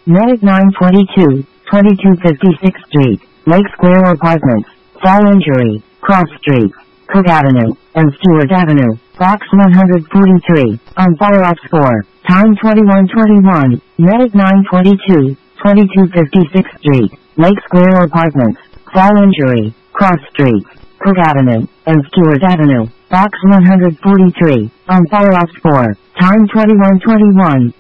Medic 922, 2256th Street, Lake Square Apartments, Fall Injury, Cross Street, Cook Avenue, and Stewart Avenue, Box 143, on Fire Ops 4, time 2121, Medic 922, 2256th Street, Lake Square Apartments, Fall Injury, Cross Street, Cook Avenue, and Stewart Avenue, Box 143, on Fire Ops 4, time 2121.